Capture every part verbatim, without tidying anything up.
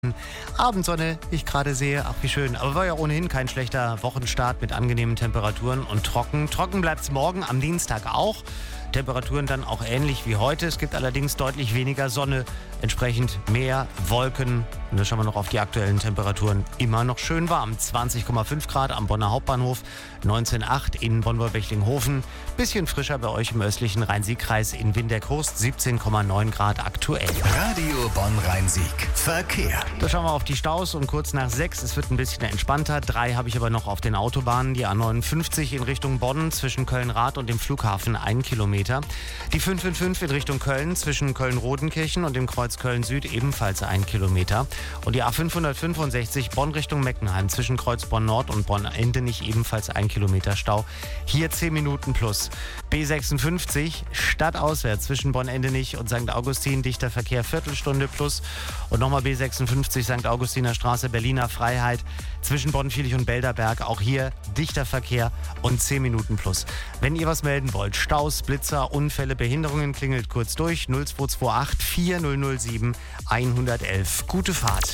Abendsonne, wie ich gerade sehe. Ach, wie schön. Aber war ja ohnehin kein schlechter Wochenstart mit angenehmen Temperaturen und trocken. Trocken bleibt es morgen, am Dienstag auch. Temperaturen dann auch ähnlich wie heute. Es gibt allerdings deutlich weniger Sonne, entsprechend mehr Wolken. Und da schauen wir noch auf die aktuellen Temperaturen. Immer noch schön warm. zwanzig Komma fünf Grad am Bonner Hauptbahnhof, neunzehn Komma acht in Bonn-Wolbechtlinghofen. Bisschen frischer bei euch im östlichen Rhein-Sieg-Kreis in Windeck-Hurst, siebzehn Komma neun Grad aktuell. Radio Bonn-Rhein-Sieg. Verkehr. Da schauen wir auf die Staus um kurz nach sechs. Es wird ein bisschen entspannter. Drei habe ich aber noch auf den Autobahnen. Die A neunundfünfzig in Richtung Bonn zwischen Köln-Rath und dem Flughafen ein Kilometer. Die fünf fünf fünf in Richtung Köln zwischen Köln-Rodenkirchen und dem Kreuz Köln-Süd ebenfalls ein Kilometer. Und die A fünfhundertfünfundsechzig Bonn Richtung Meckenheim zwischen Kreuz Bonn-Nord und Bonn-Endenich ebenfalls ein Kilometer Stau. Hier zehn Minuten plus. B sechsundfünfzig stadtauswärts zwischen Bonn-Endenich und Sankt Augustin dichter Verkehr Viertelstunde plus. Und nochmal B sechsundfünfzig Sankt Augustiner Straße Berliner Freiheit zwischen Bonn-Viehlich und Belderberg. Auch hier dichter Verkehr und zehn Minuten plus. Wenn ihr was melden wollt, Staus, Blitzer, Unfälle, Behinderungen, klingelt kurz durch null zwei zwei acht vier null null sieben eins eins eins. Gute Fahrt.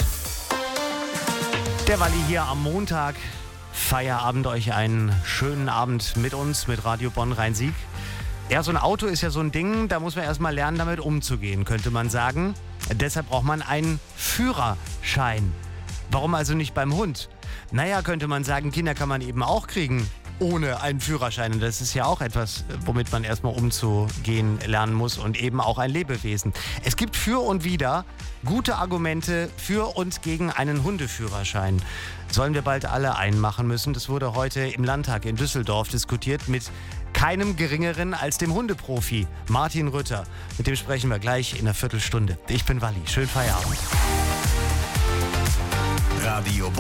Der Walli hier am Montag. Feierabend, euch einen schönen Abend mit uns, mit Radio Bonn-Rhein-Sieg. Ja, so ein Auto ist ja so ein Ding, da muss man erstmal lernen, damit umzugehen, könnte man sagen. Deshalb braucht man einen Führerschein. Warum also nicht beim Hund? Naja, könnte man sagen, Kinder kann man eben auch kriegen ohne einen Führerschein. Und das ist ja auch etwas, womit man erstmal umzugehen lernen muss und eben auch ein Lebewesen. Es gibt für und wider gute Argumente für und gegen einen Hundeführerschein. Sollen wir bald alle einen machen müssen? Das wurde heute im Landtag in Düsseldorf diskutiert mit keinem Geringeren als dem Hundeprofi Martin Rütter. Mit dem sprechen wir gleich in einer Viertelstunde. Ich bin Walli. Schönen Feierabend. Radio